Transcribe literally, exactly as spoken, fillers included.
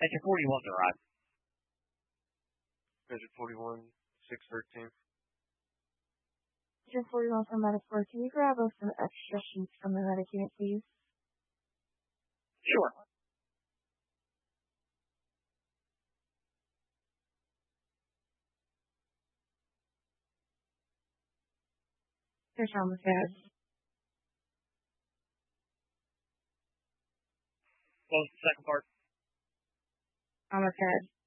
Engine forty-one's arrived. Engine forty-one, six thirteen. Engine forty-one from Medic four, can you grab us some extra sheets from the medic unit, please? Sure. Here's homicide. What was the second part? Homicide.